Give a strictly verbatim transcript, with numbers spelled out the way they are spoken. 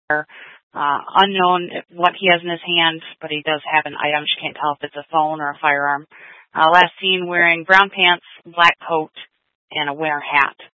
Uh, unknown what he has in his hand, but he does have an item. She can't tell if it's a phone or a firearm. Uh, last seen wearing brown pants, black coat, and a winter hat.